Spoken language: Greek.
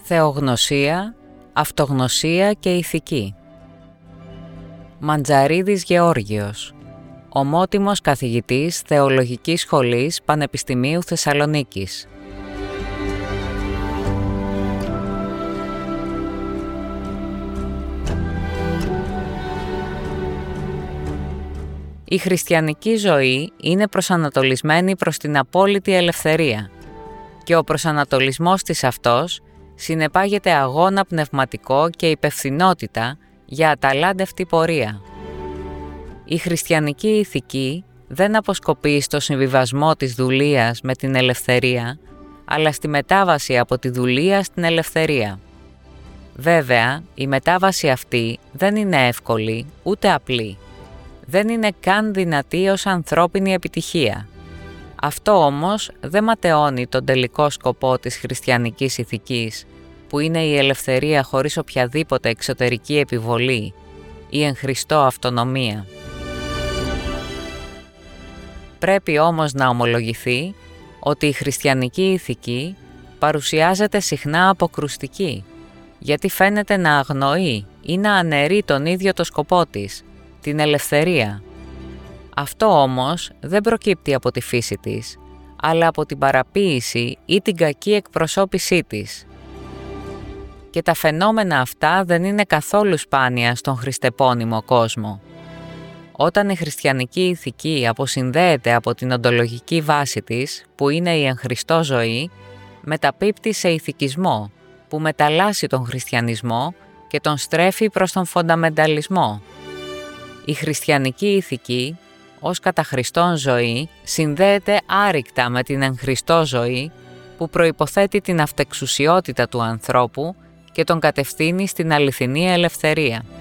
Θεογνωσία, αυτογνωσία και ηθική. Μαντζαρίδης Γεώργιος, ομότιμος καθηγητής Θεολογικής Σχολής Πανεπιστημίου Θεσσαλονίκης. Η χριστιανική ζωή είναι προσανατολισμένη προς την απόλυτη ελευθερία και ο προσανατολισμός της αυτός συνεπάγεται αγώνα πνευματικό και υπευθυνότητα για αταλάντευτη πορεία. Η χριστιανική ηθική δεν αποσκοπεί στο συμβιβασμό της δουλείας με την ελευθερία, αλλά στη μετάβαση από τη δουλεία στην ελευθερία. Βέβαια, η μετάβαση αυτή δεν είναι εύκολη ούτε απλή. Δεν είναι καν δυνατή ως ανθρώπινη επιτυχία. Αυτό όμως δεν ματαιώνει τον τελικό σκοπό της χριστιανικής ηθικής, που είναι η ελευθερία χωρίς οποιαδήποτε εξωτερική επιβολή, η εν Χριστώ αυτονομία. Πρέπει όμως να ομολογηθεί ότι η χριστιανική ηθική παρουσιάζεται συχνά αποκρουστική, γιατί φαίνεται να αγνοεί ή να αναιρεί τον ίδιο το σκοπό της, την ελευθερία. Αυτό όμως δεν προκύπτει από τη φύση της, αλλά από την παραποίηση ή την κακή εκπροσώπησή της. Και τα φαινόμενα αυτά δεν είναι καθόλου σπάνια στον χριστεπώνυμο κόσμο. Όταν η χριστιανική ηθική αποσυνδέεται από την οντολογική βάση της, που είναι η εν Χριστώ ζωή, μεταπίπτει σε ηθικισμό, που μεταλλάσσει τον χριστιανισμό και τον στρέφει προς τον φονταμενταλισμό. Η χριστιανική ηθική, ως κατά Χριστόν ζωή, συνδέεται άρρηκτα με την εν Χριστώ ζωή, που προϋποθέτει την αυτεξουσιότητα του ανθρώπου και τον κατευθύνει στην αληθινή ελευθερία.